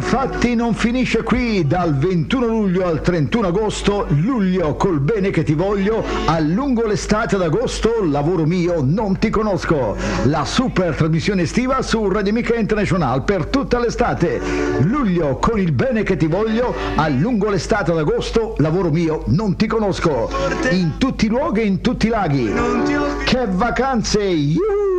infatti non finisce qui. Dal 21 luglio al 31 agosto, luglio col bene che ti voglio, a lungo l'estate d'agosto, lavoro mio, non ti conosco. La super trasmissione estiva su Radio Amica International per tutta l'estate. Luglio con il bene che ti voglio, a lungo l'estate d'agosto, lavoro mio, non ti conosco. In tutti i luoghi e in tutti i laghi. Che vacanze! Yuhu!